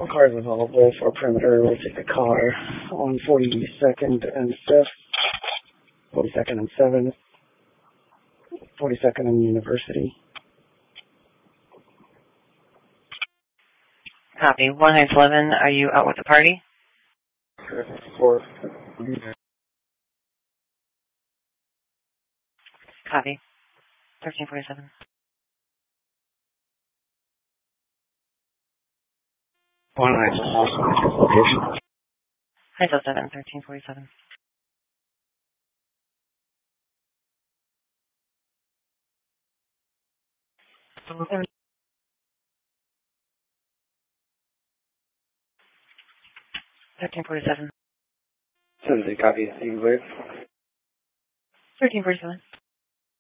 All cars available for perimeter. We'll take a car on 42nd and 5th, 42nd and 7th, 42nd and University. Copy. 1-11, are you out with the party? For Copy. 1347. One night location. Hi, 7, 1347. Okay. 1347. Send the copy. You wait. 1347.